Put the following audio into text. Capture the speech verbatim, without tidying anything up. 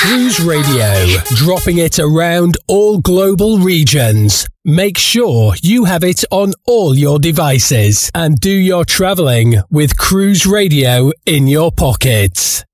Cruise Radio, dropping it around all global regions. Make sure you have it on all your devices and do your travelling with Cruise Radio in your pockets.